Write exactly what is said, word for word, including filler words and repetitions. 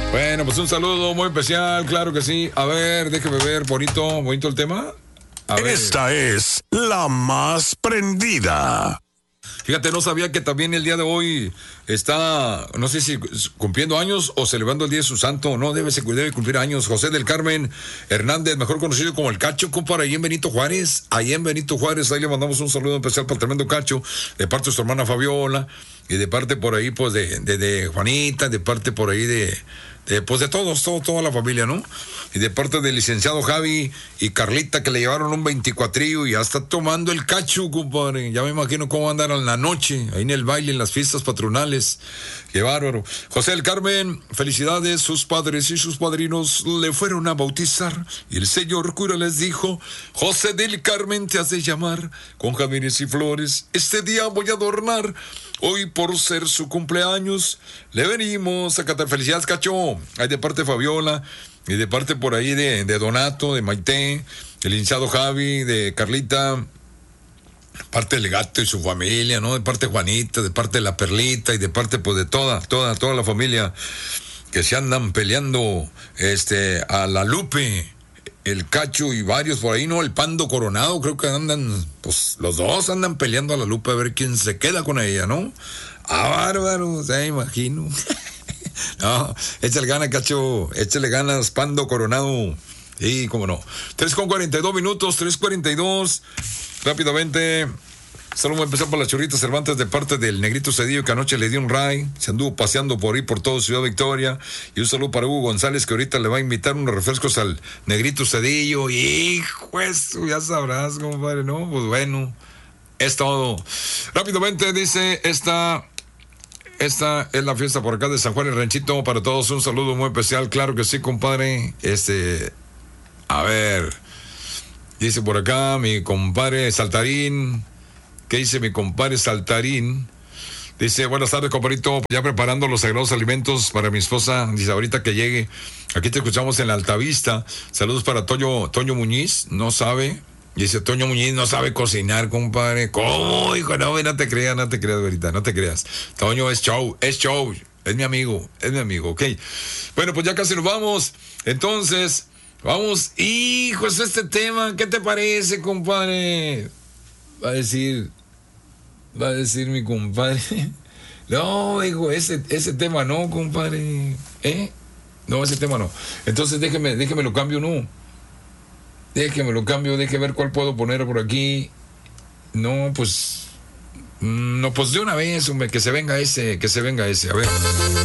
Bueno, pues un saludo muy especial, claro que sí. A ver, déjeme ver, bonito, bonito el tema. A ver. Esta es la más prendida. Fíjate, no sabía que también el día de hoy está, no sé si cumpliendo años o celebrando el día de su santo. No, debe, debe cumplir años. José del Carmen Hernández, mejor conocido como el Cacho, compadre, ahí en Benito Juárez. Ahí en Benito Juárez, ahí le mandamos un saludo especial para el tremendo Cacho, de parte de su hermana Fabiola, y de parte por ahí, pues, de, de, de Juanita, de parte por ahí de... De, pues de todos, todo, toda la familia, ¿no? Y de parte del licenciado Javi y Carlita, que le llevaron un veinticuatrillo y ya está tomando el Cacho, compadre. Ya me imagino cómo andar en la noche, ahí en el baile, en las fiestas patronales. Qué bárbaro. José del Carmen, felicidades. Sus padres y sus padrinos le fueron a bautizar y el señor cura les dijo: José del Carmen, te has de llamar con jazmines y flores. Este día voy a adornar. Hoy, por ser su cumpleaños, le venimos a cantar. Felicidades, Cacho. Hay de parte de Fabiola y de parte por ahí de, de Donato, de Maite, el licenciado Javi, de Carlita, parte del gato y su familia, ¿no? De parte de Juanita, de parte de la Perlita y de parte, pues, de toda, toda, toda la familia que se andan peleando, este, a la Lupe, el Cacho y varios por ahí, ¿no? El Pando Coronado, creo que andan, pues los dos andan peleando a la Lupe a ver quién se queda con ella, ¿no? Ah, bárbaro, ya imagino. No, échale ganas, Cacho, échale ganas, Pando Coronado. Sí, cómo no. tres con cuarenta y dos minutos, tres cuarenta y dos. Rápidamente. Solo voy a empezar por las Churritas Cervantes de parte del Negrito Cedillo, que anoche le dio un ray, se anduvo paseando por ahí por todo Ciudad Victoria. Y un saludo para Hugo González, que ahorita le va a invitar unos refrescos al Negrito Cedillo. Hijo, eso ya sabrás, compadre, ¿no? Pues bueno, es todo. Rápidamente dice, esta, esta es la fiesta por acá de San Juan el Ranchito. Para todos un saludo muy especial, claro que sí, compadre. Este, a ver, dice por acá mi compadre Saltarín. ¿Qué dice mi compadre Saltarín? Dice, buenas tardes, compadrito. Ya preparando los sagrados alimentos para mi esposa. Dice, ahorita que llegue. Aquí te escuchamos en la Altavista. Saludos para Toño, Toño Muñiz. No sabe. Dice, Toño Muñiz no sabe cocinar, compadre. ¿Cómo, hijo? No, no te creas, no te creas, ahorita. No te creas. Toño es show, es show. Es mi amigo, es mi amigo, ok. Bueno, pues ya casi nos vamos. Entonces, vamos. Hijos, este tema, ¿qué te parece, compadre? Va a decir... Va a decir mi compadre. No, hijo, ese, ese tema no, compadre. ¿Eh? No, ese tema no. Entonces déjeme, déjeme lo cambio, no. Déjeme lo cambio, déjeme ver cuál puedo poner por aquí. No, pues. No, pues de una vez, hombre, que se venga ese, que se venga ese. A ver.